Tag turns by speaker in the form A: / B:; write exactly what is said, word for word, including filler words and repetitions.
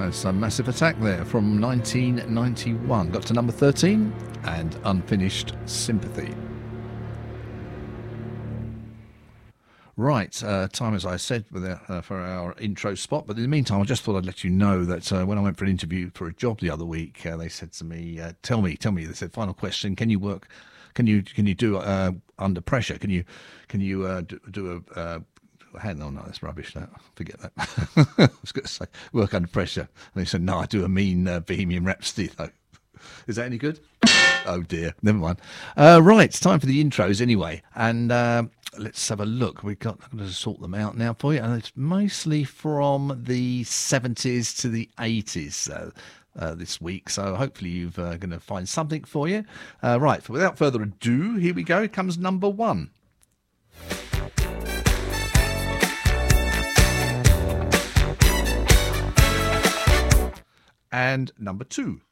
A: That's a Massive Attack there from nineteen ninety-one. Got to number thirteen and Unfinished Sympathy. Right, uh, time as I said with our, uh, for our intro spot, but in the meantime I just thought I'd let you know that uh, when I went for an interview for a job the other week, uh, they said to me, uh, tell me, tell me, they said, final question, can you work, can you can you do uh, under pressure, can you can you uh, do, do a, uh, hang on, no, that's rubbish, that, forget that, I was going to say, work under pressure, and they said, no, I do a mean uh, Bohemian Rhapsody though. Is that any good? Oh dear, never mind. Uh, right, it's time for the intros anyway, and uh, let's have a look. We've got, I'm going to sort them out now for you, and it's mostly from the seventies to the eighties uh, uh, this week, so hopefully you're uh, going to find something for you. Uh, right, without further ado, here we go. Here comes number one. And number two.